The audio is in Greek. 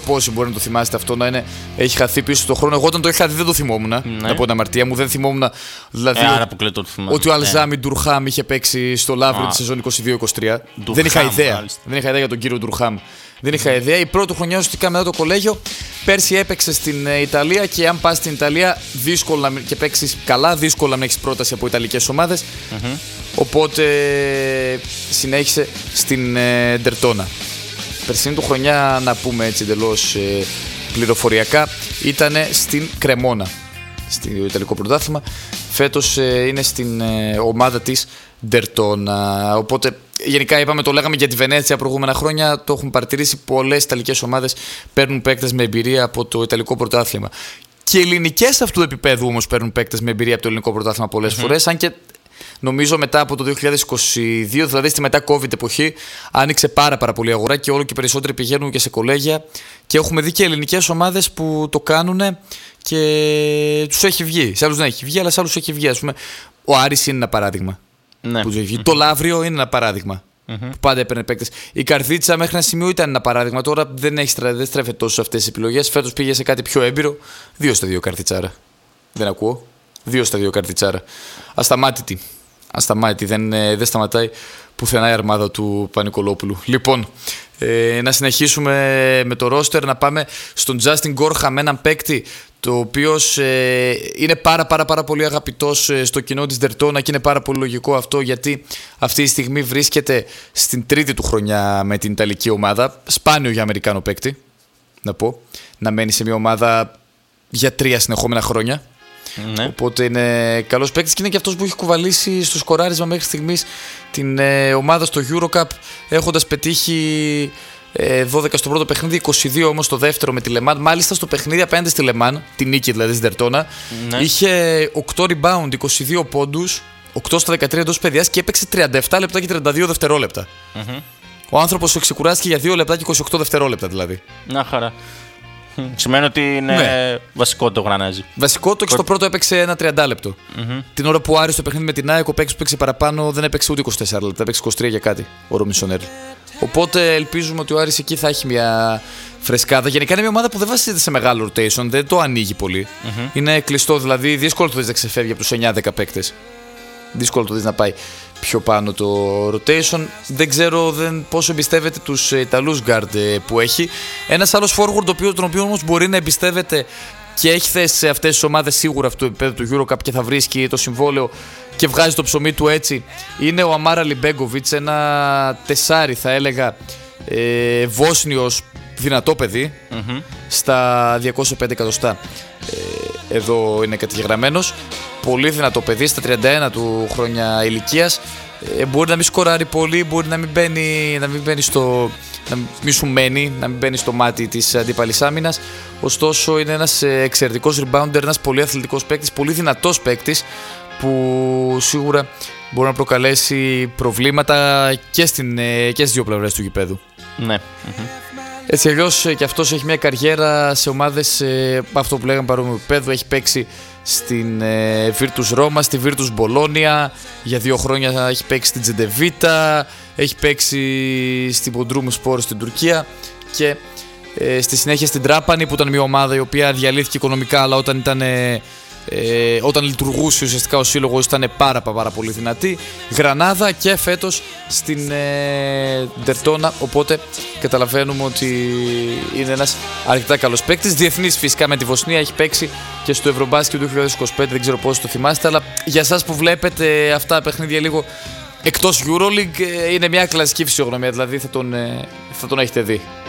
πόσοι μπορεί να το θυμάστε αυτό να είναι, έχει χαθεί πίσω στον χρόνο. Εγώ όταν το είχα δει δεν το θυμόμουν. Ναι. Από την αμαρτία μου δεν θυμόμουν. Δηλαδή ότι ο Αλζάμι Ντουρχάμ είχε παίξει στο Λαύριο τη σεζόν 22-23. Δεν είχα ιδέα. Δεν είχα ιδέα για τον κύριο Ντουρχάμ. Δεν είχα ιδέα. Η πρώτη χρονιά ουσιαστικά μετά το κολέγιο. Πέρσι έπαιξε στην Ιταλία και αν πας στην Ιταλία δύσκολα και παίξεις καλά, δύσκολα να έχεις πρόταση από ιταλικές ομάδες. Οπότε συνέχισε στην Ντερτόνα. Περσινή του χρονιά, να πούμε έτσι εντελώς πληροφοριακά, ήταν στην Κρεμόνα, στο Ιταλικό πρωτάθλημα. Φέτος είναι στην ομάδα της Ντερτόνα. Οπότε γενικά είπαμε, το λέγαμε για τη Βενέτσια προηγούμενα χρόνια, το έχουν παρατηρήσει, πολλές ιταλικές ομάδες παίρνουν παίκτες με εμπειρία από το Ιταλικό πρωτάθλημα. Και ελληνικές αυτού του επίπεδου όμως παίρνουν παίκτες με εμπειρία από το Ελληνικό πρωτάθλημα πολλές φορές, αν και νομίζω μετά από το 2022, δηλαδή στη μετά COVID εποχή, άνοιξε πάρα πολύ αγορά και όλο και περισσότεροι πηγαίνουν και σε κολέγια και έχουμε δει και ελληνικές ομάδες που το κάνουν και τους έχει βγει. Σε άλλους δεν έχει βγει, αλλά σε άλλους έχει βγει. Ας πούμε, ο Άρης είναι ένα παράδειγμα. Ναι. Που το Λαύριο είναι ένα παράδειγμα. Που πάντα έπαιρνε παίκτες. Η Καρδίτσα μέχρι ένα σημείο ήταν ένα παράδειγμα. Τώρα δεν στρέφεται τόσο σε αυτές τις επιλογές. Φέτος πήγε σε κάτι πιο έμπειρο. 2-2 Καρδιτσάρα. Δεν ακούω. 2-2 Καρδιτσάρα. Ασταμάτητη. Δεν σταματάει πουθενά η αρμάδα του Πανικολόπουλου. Λοιπόν, να συνεχίσουμε με το ρόστερ. Να πάμε στον Justin Gorham, έναν παίκτη το οποίος είναι πάρα πολύ αγαπητός στο κοινό της Ντερτόνα και είναι πάρα πολύ λογικό αυτό, γιατί αυτή τη στιγμή βρίσκεται στην τρίτη του χρονιά με την Ιταλική ομάδα. Σπάνιο για Αμερικάνο παίκτη, να πω, να μένει σε μια ομάδα για 3 συνεχόμενα χρόνια. Ναι. Οπότε είναι καλός παίκτης και είναι και αυτός που έχει κουβαλήσει στο σκοράρισμα μέχρι στιγμής την ομάδα στο EuroCup, έχοντας πετύχει 12 στο πρώτο παιχνίδι, 22 όμως στο δεύτερο με τη Λεμάν. Μάλιστα στο παιχνίδι απέναντι στη Λεμάν, τη νίκη δηλαδή στην Ντερτόνα, ναι, είχε 8 rebound, 22 πόντους, 8 στα 13 εντός παιδιάς και έπαιξε 37 λεπτά και 32 δευτερόλεπτα. Ο άνθρωπος ξεκουράστηκε για 2 λεπτά και 28 δευτερόλεπτα δηλαδή. Να χαρά. Σημαίνει ότι είναι βασικό το γρανάζι. Βασικό το και στο πρώτο έπαιξε ένα 30 λεπτό. Την ώρα που ο Άρης στο παιχνίδι με την ΑΕΚ, ο παίκτης που παίξε παραπάνω δεν έπαιξε ούτε 24 λεπτά, έπαιξε 23 για κάτι ο Ρομισονέρ. Οπότε ελπίζουμε ότι ο Άρης εκεί θα έχει μια φρεσκάδα. Γενικά είναι μια ομάδα που δεν βασίζεται σε μεγάλο rotation, δεν το ανοίγει πολύ. Είναι κλειστό, δηλαδή δύσκολο το δεις να ξεφεύγει από τους 9-10 παίκτες. Δύσκολο το δεις να πάει πιο πάνω το rotation. Δεν ξέρω πόσο εμπιστεύεται τους Ιταλούς guard που έχει. Ένας άλλος forward τον οποίο όμως μπορεί να εμπιστεύεται και έχει θέση σε αυτές τις ομάδες σίγουρα αυτού του επίπεδου του EuroCup και θα βρίσκει το συμβόλαιο και βγάζει το ψωμί του έτσι, είναι ο Αμάρα Λιμπέγκοβιτς, ένα τεσάρι θα έλεγα, Βόσνιος, δυνατό παιδί, στα 205 εκατοστά. Εδώ είναι καταγεγραμμένος. Πολύ δυνατό παιδί, στα 31 του χρόνια ηλικίας. Μπορεί να μην σκοράρει πολύ, μπορεί να μην μπαίνει στο, να μην σου μένει, να μην μπαίνει στο μάτι της αντίπαλης άμυνας. Ωστόσο είναι ένας εξαιρετικός rebounder, ένας πολύ αθλητικός παίκτης, πολύ δυνατός παίκτης που σίγουρα μπορεί να προκαλέσει προβλήματα και στις δύο πλευρές του γηπέδου. Ναι. Έτσι αλλιώς και αυτός έχει μια καριέρα σε ομάδες αυτό που λέγαμε παρόμοιο επίπεδο. Έχει παίξει στην Virtus Roma, στη Virtus Bologna, για 2 χρόνια έχει παίξει στην Τζεντεβίτα, έχει παίξει στην Bodrum Spor στην Τουρκία και στη συνέχεια στην Τράπανη, που ήταν μια ομάδα η οποία διαλύθηκε οικονομικά, αλλά όταν λειτουργούσε ουσιαστικά ο σύλλογος ήταν πάρα πολύ δυνατή. Γρανάδα και φέτος στην Ντερτόνα, οπότε καταλαβαίνουμε ότι είναι ένας αρκετά καλός παίκτης. Διεθνής φυσικά με τη Βοσνία, έχει παίξει και στο Ευρωμπάσκετ του 2025, δεν ξέρω πόσο το θυμάστε, αλλά για εσάς που βλέπετε αυτά τα παιχνίδια λίγο εκτός EuroLeague, είναι μια κλασική φυσιογνωμία, δηλαδή θα τον έχετε δει.